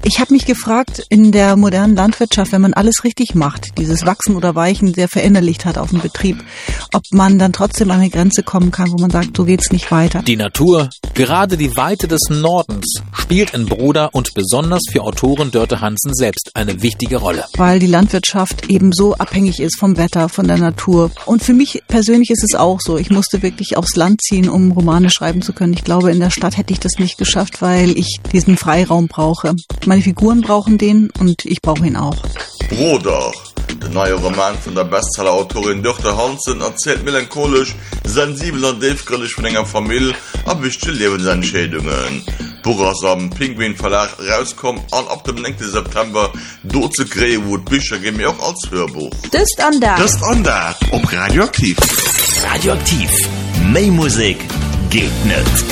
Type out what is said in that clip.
Ich habe mich gefragt, in der modernen Landwirtschaft, wenn man alles richtig macht, dieses Wachsen oder Weichen sehr verinnerlicht hat auf dem Betrieb, ob man dann trotzdem an eine Grenze kommen kann, wo man sagt, so geht's nicht weiter. Die Natur, gerade die Weite des Nordens, spielt in Broda und besonders für Autorin Dörte Hansen selbst eine wichtige Rolle. Weil die Landwirtschaft eben so abhängig ist vom Wetter, von der Natur. Und für mich persönlich ist es auch so. Ich musste wirklich aufs Land ziehen, um Romane schreiben zu können. Ich glaube, in der Stadt hätte ich das nicht geschafft, weil ich diesen Freiraum brauche. Meine Figuren brauchen den und ich brauche ihn auch. Broda, der neue Roman von der Bestseller-Autorin Dörte Hansen, erzählt melancholisch, sensibel und tiefgründig von einer Familie, aber wichtige Lebensentscheidungen. Buch am Pinguin Verlag rauskommt und ab dem 9. September dort zu kriegen, wo die Bücher geben mir auch als Hörbuch. Das an da, ob Radioaktiv. Radioaktiv. Mehr Musik geht nicht.